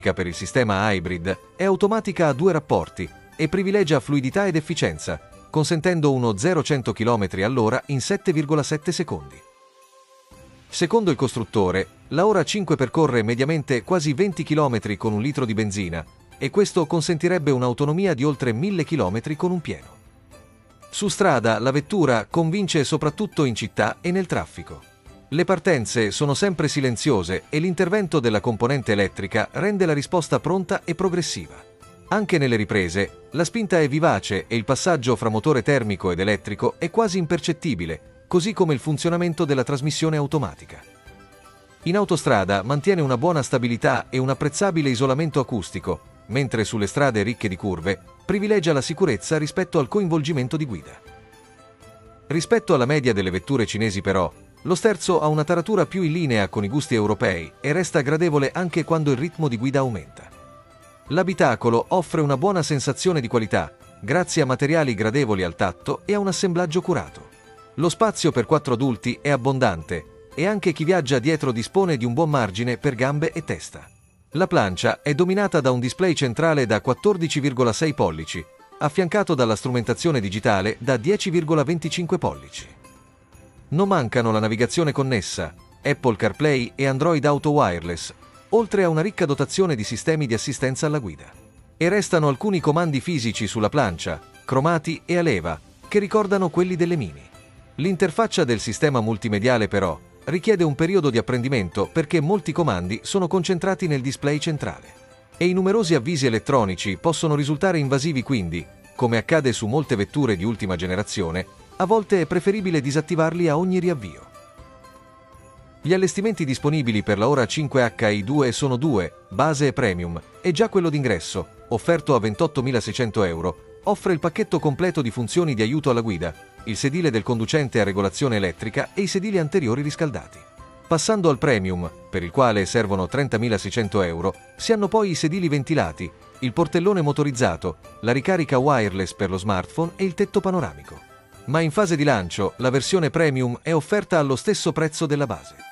per il sistema hybrid è automatica a 2 rapporti e privilegia fluidità ed efficienza, consentendo uno 0-100 km all'ora in 7,7 secondi. Secondo il costruttore, la Ora 5 percorre mediamente quasi 20 km con 1 litro di benzina e questo consentirebbe un'autonomia di oltre 1000 km con un pieno. Su strada la vettura convince soprattutto in città e nel traffico. Le partenze sono sempre silenziose e l'intervento della componente elettrica rende la risposta pronta e progressiva. Anche nelle riprese, la spinta è vivace e il passaggio fra motore termico ed elettrico è quasi impercettibile, così come il funzionamento della trasmissione automatica. In autostrada mantiene una buona stabilità e un apprezzabile isolamento acustico, mentre sulle strade ricche di curve privilegia la sicurezza rispetto al coinvolgimento di guida. Rispetto alla media delle vetture cinesi però, lo sterzo ha una taratura più in linea con i gusti europei e resta gradevole anche quando il ritmo di guida aumenta. L'abitacolo offre una buona sensazione di qualità, grazie a materiali gradevoli al tatto e a un assemblaggio curato. Lo spazio per 4 adulti è abbondante e anche chi viaggia dietro dispone di un buon margine per gambe e testa. La plancia è dominata da un display centrale da 14,6 pollici, affiancato dalla strumentazione digitale da 10,25 pollici. Non mancano la navigazione connessa, Apple CarPlay e Android Auto Wireless, oltre a una ricca dotazione di sistemi di assistenza alla guida. E restano alcuni comandi fisici sulla plancia, cromati e a leva, che ricordano quelli delle Mini. L'interfaccia del sistema multimediale però richiede un periodo di apprendimento perché molti comandi sono concentrati nel display centrale. E i numerosi avvisi elettronici possono risultare invasivi, quindi, come accade su molte vetture di ultima generazione, a volte è preferibile disattivarli a ogni riavvio. Gli allestimenti disponibili per la Ora 5 Hi2 sono 2, base e premium, e già quello d'ingresso, offerto a 28.600 euro, offre il pacchetto completo di funzioni di aiuto alla guida, il sedile del conducente a regolazione elettrica e i sedili anteriori riscaldati. Passando al premium, per il quale servono 30.600 euro, si hanno poi i sedili ventilati, il portellone motorizzato, la ricarica wireless per lo smartphone e il tetto panoramico. Ma in fase di lancio, la versione premium è offerta allo stesso prezzo della base.